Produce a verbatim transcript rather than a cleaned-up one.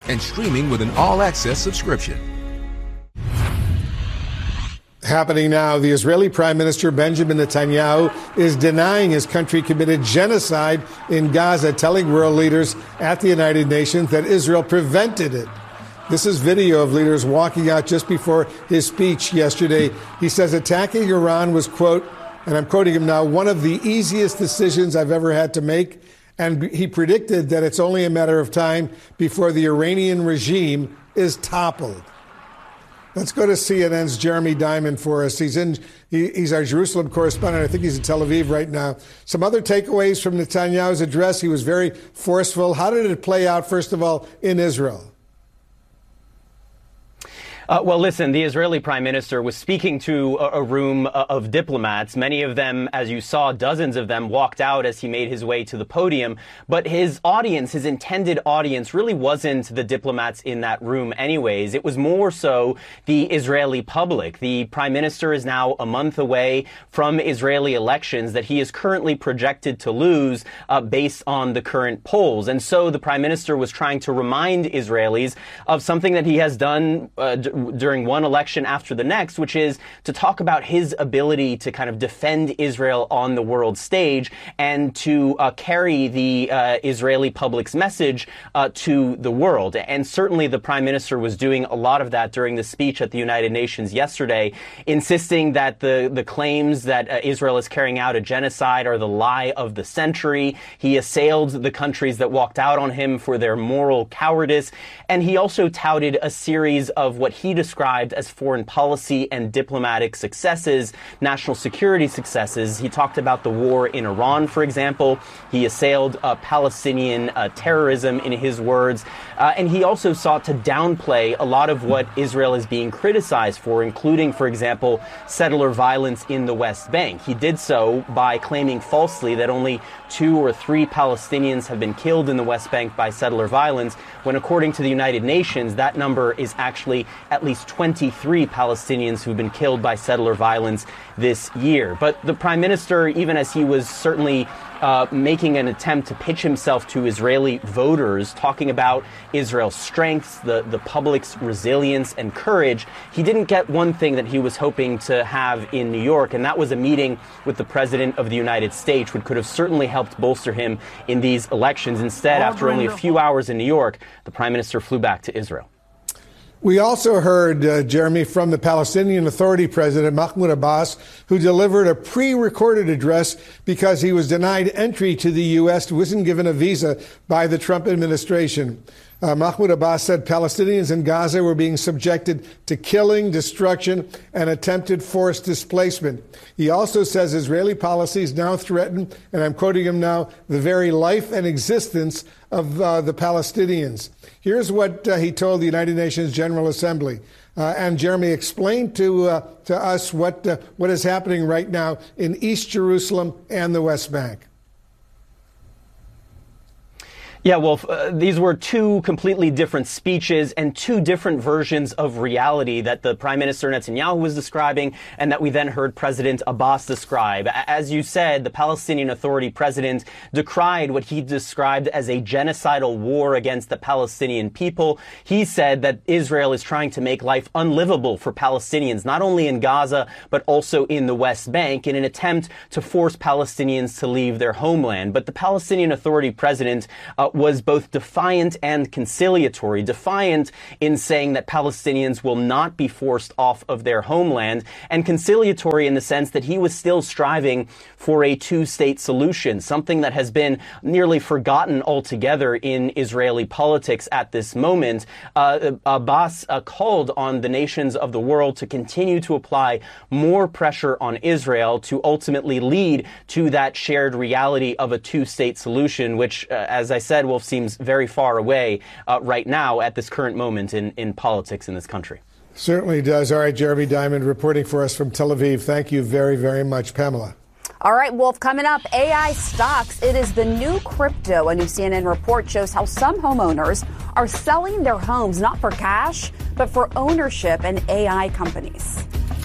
and streaming with an all-access subscription. Happening now, the Israeli Prime Minister Benjamin Netanyahu is denying his country committed genocide in Gaza, telling world leaders at the United Nations that Israel prevented it. This is video of leaders walking out just before his speech yesterday. He says attacking Iran was, quote, and I'm quoting him now, one of the easiest decisions I've ever had to make. And he predicted that it's only a matter of time before the Iranian regime is toppled. Let's go to C N N's Jeremy Diamond for us. He's in. He, he's our Jerusalem correspondent. I think he's in Tel Aviv right now. Some other takeaways from Netanyahu's address. He was very forceful. How did it play out, first of all, in Israel? Uh, well, listen, the Israeli prime minister was speaking to a, a room uh, of diplomats. Many of them, as you saw, dozens of them walked out as he made his way to the podium. But his audience, his intended audience, really wasn't the diplomats in that room anyways. It was more so the Israeli public. The prime minister is now a month away from Israeli elections that he is currently projected to lose uh, based on the current polls. And so the prime minister was trying to remind Israelis of something that he has done uh, during one election after the next, which is to talk about his ability to kind of defend Israel on the world stage and to uh, carry the uh, Israeli public's message uh, to the world. And certainly the prime minister was doing a lot of that during the speech at the United Nations yesterday, insisting that the, the claims that uh, Israel is carrying out a genocide are the lie of the century. He assailed the countries that walked out on him for their moral cowardice. And he also touted a series of what he described as foreign policy and diplomatic successes, national security successes. He talked about the war in Iran, for example. He assailed uh, Palestinian uh, terrorism, in his words. Uh, and he also sought to downplay a lot of what Israel is being criticized for, including, for example, settler violence in the West Bank. He did so by claiming falsely that only two or three Palestinians have been killed in the West Bank by settler violence, when according to the United Nations, that number is actually at least twenty-three Palestinians who've been killed by settler violence this year. But the prime minister, even as he was certainly uh, making an attempt to pitch himself to Israeli voters, talking about Israel's strengths, the, the public's resilience and courage, he didn't get one thing that he was hoping to have in New York, and that was a meeting with the president of the United States, which could have certainly helped bolster him in these elections. Instead, after only a few hours in New York, the prime minister flew back to Israel. We also heard, uh, Jeremy, from the Palestinian Authority president, Mahmoud Abbas, who delivered a pre-recorded address because he was denied entry to the U S, wasn't given a visa by the Trump administration. Uh, Mahmoud Abbas said Palestinians in Gaza were being subjected to killing, destruction, and attempted forced displacement. He also says Israeli policies now threaten, and I'm quoting him now, the very life and existence of uh, the Palestinians. Here's what uh, he told the United Nations General Assembly. Uh, and Jeremy, explain to uh, to us what uh, what is happening right now in East Jerusalem and the West Bank. Yeah, well, uh, these were two completely different speeches and two different versions of reality that the Prime Minister Netanyahu was describing and that we then heard President Abbas describe. As you said, the Palestinian Authority president decried what he described as a genocidal war against the Palestinian people. He said that Israel is trying to make life unlivable for Palestinians, not only in Gaza, but also in the West Bank, in an attempt to force Palestinians to leave their homeland. But the Palestinian Authority president uh, was both defiant and conciliatory. Defiant in saying that Palestinians will not be forced off of their homeland, and conciliatory in the sense that he was still striving for a two-state solution, something that has been nearly forgotten altogether in Israeli politics at this moment. Uh, Abbas uh, called on the nations of the world to continue to apply more pressure on Israel to ultimately lead to that shared reality of a two-state solution, which, uh, as I said, Wolf, seems very far away uh, right now at this current moment in, in politics in this country. Certainly does. All right, Jeremy Diamond reporting for us from Tel Aviv. Thank you very, very much, Pamela. All right, Wolf, coming up, A I stocks. It is the new crypto. A new C N N report shows how some homeowners are selling their homes not for cash, but for ownership in A I companies.